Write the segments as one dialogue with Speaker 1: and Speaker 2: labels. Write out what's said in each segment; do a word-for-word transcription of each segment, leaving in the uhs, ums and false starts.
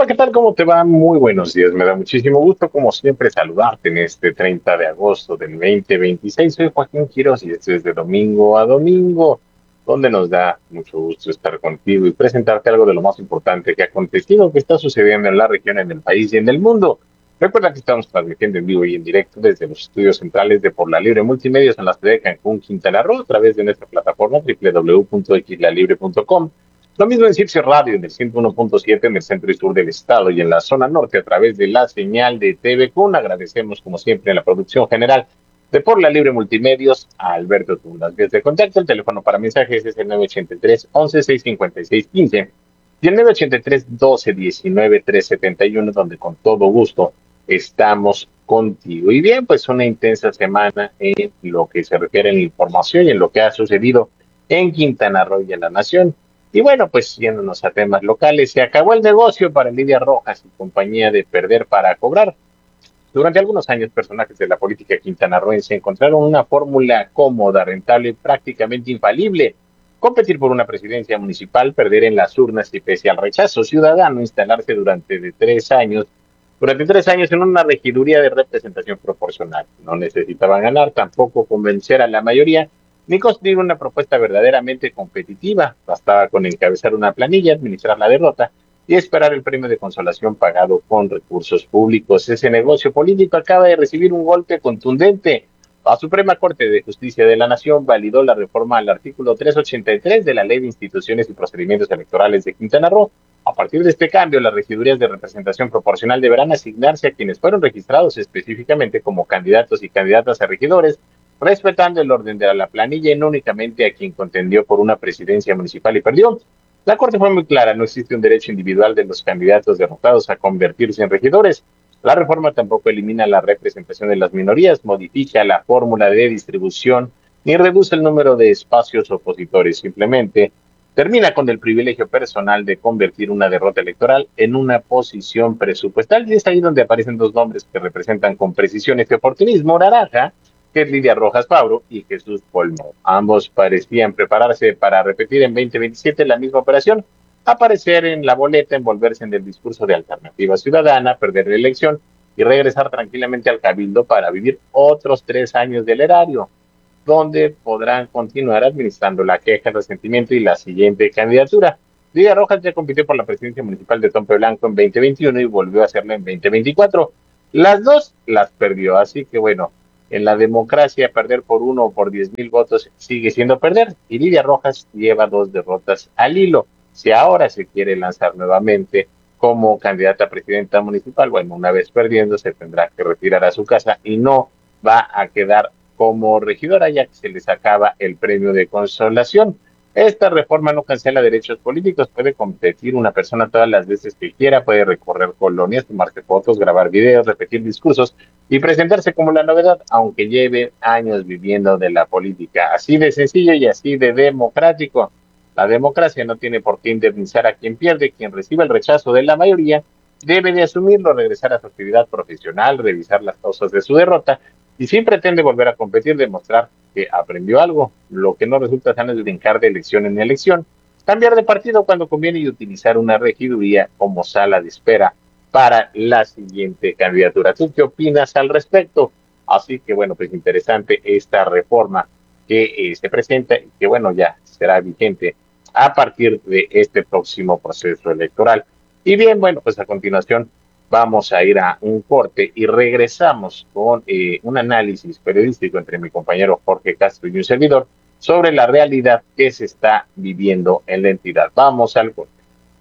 Speaker 1: Hola, ¿qué tal? ¿Cómo te va? Muy buenos días. Me da muchísimo gusto, como siempre, saludarte en este treinta de agosto del dos mil veintiséis. Soy Joaquín Quiroz y esto es de domingo a domingo, donde nos da mucho gusto estar contigo y presentarte algo de lo más importante que ha acontecido, que está sucediendo en la región, en el país y en el mundo. Recuerda que estamos transmitiendo en vivo y en directo desde los estudios centrales de Por la Libre Multimedios en la ciudad de Cancún, Quintana Roo, a través de nuestra plataforma doble u doble u doble u punto x la libre punto com. Lo mismo en Circe Radio, en el ciento uno punto siete en el centro y sur del estado y en la zona norte a través de la señal de T V Cun. Agradecemos, como siempre, en la producción general de Por la Libre Multimedios a Alberto Tun. Las vías de contacto, el teléfono para mensajes es el nueve ochenta y tres, once, seiscientos cincuenta y seis, quince y el nueve ochenta y tres, doce, diecinueve, trescientos setenta y uno, donde con todo gusto estamos contigo. Y bien, pues una intensa semana en lo que se refiere a la información y en lo que ha sucedido en Quintana Roo y en la nación. Y bueno, pues yéndonos a temas locales, se acabó el negocio para Lidia Rojas y compañía de perder para cobrar. Durante algunos años, personajes de la política quintanarroense encontraron una fórmula cómoda, rentable y prácticamente infalible: competir por una presidencia municipal, perder en las urnas y, pese al rechazo ciudadano, instalarse durante de tres años, durante tres años en una regiduría de representación proporcional. No necesitaban ganar, tampoco convencer a la mayoría, ni construir una propuesta verdaderamente competitiva. Bastaba con encabezar una planilla, administrar la derrota y esperar el premio de consolación pagado con recursos públicos. Ese negocio político acaba de recibir un golpe contundente. La Suprema Corte de Justicia de la Nación validó la reforma al artículo trescientos ochenta y tres de la Ley de Instituciones y Procedimientos Electorales de Quintana Roo. A partir de este cambio, las regidurías de representación proporcional deberán asignarse a quienes fueron registrados específicamente como candidatos y candidatas a regidores, respetando el orden de la planilla y no únicamente a quien contendió por una presidencia municipal y perdió. La Corte fue muy clara: no existe un derecho individual de los candidatos derrotados a convertirse en regidores. La reforma tampoco elimina la representación de las minorías, modifica la fórmula de distribución ni reduce el número de espacios opositores. Simplemente termina con el privilegio personal de convertir una derrota electoral en una posición presupuestal. Y es ahí donde aparecen dos nombres que representan con precisión este oportunismo: naranja, que es Lidia Rojas Fabro, y Jesús Polmo. Ambos parecían prepararse para repetir en veinte veintisiete la misma operación: aparecer en la boleta, envolverse en el discurso de Alternativa Ciudadana, perder la elección y regresar tranquilamente al cabildo para vivir otros tres años del erario, donde podrán continuar administrando la queja, el resentimiento y la siguiente candidatura. Lidia Rojas ya compitió por la presidencia municipal de Tompe Blanco en veinte veintiuno y volvió a hacerlo en veinte veinticuatro. Las dos las perdió, así que bueno, en la democracia perder por uno o por diez mil votos sigue siendo perder, y Lidia Rojas lleva dos derrotas al hilo. Si ahora se quiere lanzar nuevamente como candidata a presidenta municipal, bueno, una vez perdiendo se tendrá que retirar a su casa y no va a quedar como regidora, ya que se les acaba el premio de consolación. Esta reforma no cancela derechos políticos. Puede competir una persona todas las veces que quiera, puede recorrer colonias, tomarse fotos, grabar videos, repetir discursos y presentarse como la novedad, aunque lleve años viviendo de la política. Así de sencillo y así de democrático. La democracia no tiene por qué indemnizar a quien pierde. Quien recibe el rechazo de la mayoría debe de asumirlo, regresar a su actividad profesional, revisar las causas de su derrota y, si pretende volver a competir, demostrar que aprendió algo. Lo que no resulta sano es brincar de elección en elección, cambiar de partido cuando conviene y utilizar una regiduría como sala de espera para la siguiente candidatura. ¿Tú qué opinas al respecto? Así que bueno, pues interesante esta reforma que eh, se presenta y que bueno, ya será vigente a partir de este próximo proceso electoral. Y bien, bueno, pues a continuación vamos a ir a un corte y regresamos con eh, un análisis periodístico entre mi compañero Jorge Castro y un servidor sobre la realidad que se está viviendo en la entidad. Vamos al corte.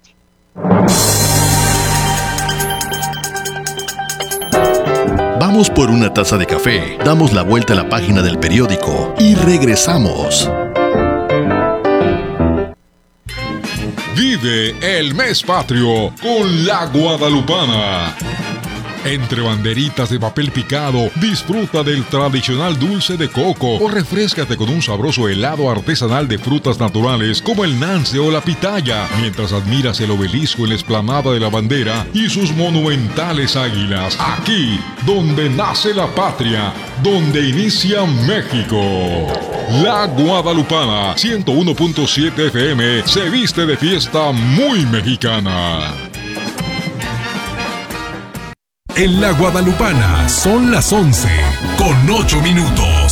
Speaker 2: Vamos por una taza de café, damos la vuelta a la página del periódico y regresamos.
Speaker 3: Vive el mes patrio con la Guadalupana. Entre banderitas de papel picado, disfruta del tradicional dulce de coco o refréscate con un sabroso helado artesanal de frutas naturales como el nance o la pitaya, mientras admiras el obelisco en la explanada de la bandera y sus monumentales águilas. Aquí, donde nace la patria, donde inicia México. La Guadalupana, ciento uno punto siete F M, se viste de fiesta muy mexicana.
Speaker 4: En La Guadalupana son las once con ocho minutos.